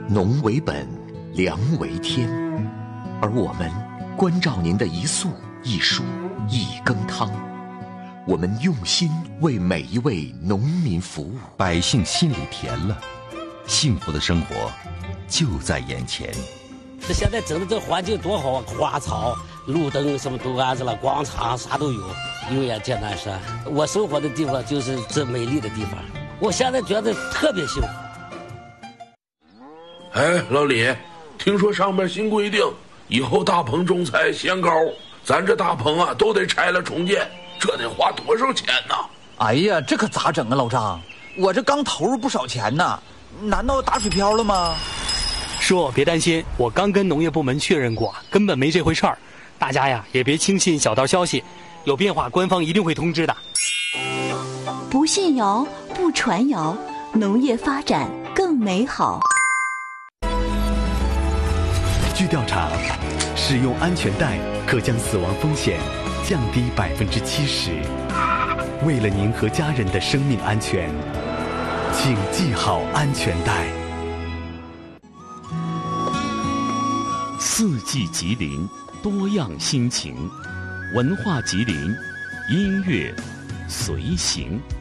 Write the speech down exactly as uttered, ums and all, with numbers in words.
农为本，粮为天，而我们关照您的一粟一蔬一羹汤，我们用心为每一位农民服务， 百姓心里甜了，幸福的生活就在眼前。 这现在整的这环境多好啊，花草、路灯什么都安置了，广场啥都有。永远见南山，我生活的地方就是这美丽的地方，我现在觉得特别幸福。 哎，老李，听说上面新规定，以后大棚种菜限高，咱这大棚啊都得拆了重建，这得花多少钱呢？ 哎呀，这可咋整啊，老张？我这刚投入不少钱呢，难道打水漂了吗？ 叔，别担心，我刚跟农业部门确认过，根本没这回事儿。大家呀，也别轻信小道消息，有变化官方一定会通知的。 不信谣，不传谣，农业发展更美好。 据调查，使用安全带可将死亡风险降低百分之七十。为了您和家人的生命安全，请系好安全带。 四季吉林，多样心情，文化吉林，音乐随行。